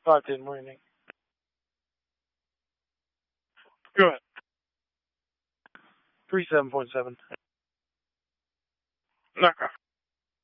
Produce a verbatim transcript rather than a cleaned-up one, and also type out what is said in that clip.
five ten morning. Go ahead. Three seven point seven. Okay.